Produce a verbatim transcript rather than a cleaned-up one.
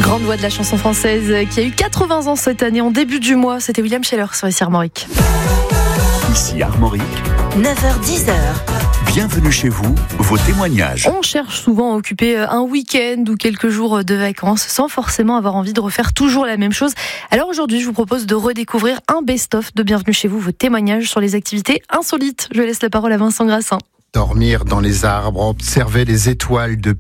Grande voix de la chanson française qui a eu quatre-vingts ans cette année en début du mois. C'était William Scheller sur ici Armorique. Ici Armorique, neuf heures dix. bienvenue chez vous, vos témoignages. On cherche souvent à occuper un week-end ou quelques jours de vacances sans forcément avoir envie de refaire toujours la même chose. Alors aujourd'hui, je vous propose de redécouvrir un best-of de Bienvenue chez vous, vos témoignages sur les activités insolites. Je laisse la parole à Vincent Grassin. Dormir dans les arbres, observer les étoiles depuis